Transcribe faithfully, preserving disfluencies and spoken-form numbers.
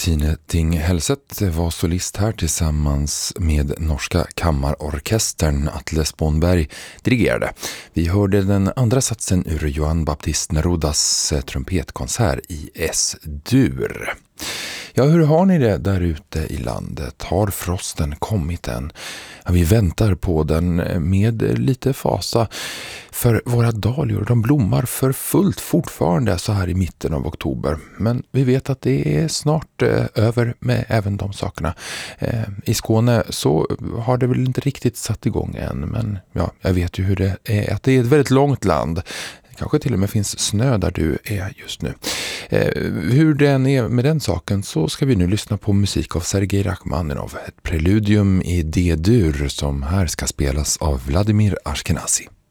Tine Ting Helset var solist här tillsammans med norska kammarorkestern. Atle Spånberg dirigerade. Vi hörde den andra satsen ur Johan Baptist Nerudas trumpetkonsert i S-dur. Ja, hur har ni det där ute i landet? Har frosten kommit än? Ja, vi väntar på den med lite fasa. För våra dahlior, de blommar för fullt fortfarande så här i mitten av oktober. Men vi vet att det är snart eh, över med även de sakerna. Eh, I Skåne så har det väl inte riktigt satt igång än. Men ja, jag vet ju hur det är. Att det är ett väldigt långt land. Kanske till och med finns snö där du är just nu. Eh, hur den är med den saken så ska vi nu lyssna på musik av Sergej Rachmaninov. Ett preludium i D-dur som här ska spelas av Vladimir Ashkenazy.